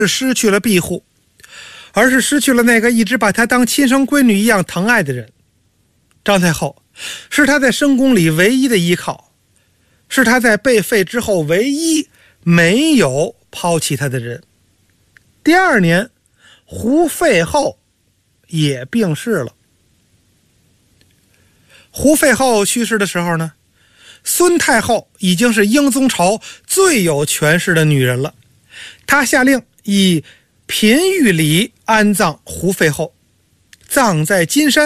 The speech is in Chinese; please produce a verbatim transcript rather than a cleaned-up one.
失去了庇护，而是失去了那个一直把她当亲生闺女一样疼爱的人。张太后是她在深宫里唯一的依靠，是她在被废之后唯一没有抛弃她的人。第二年，胡废后也病逝了。胡废后去世的时候呢，孙太后已经是英宗朝最有权势的女人了。她下令以嫔御礼安葬胡废后，葬在金山。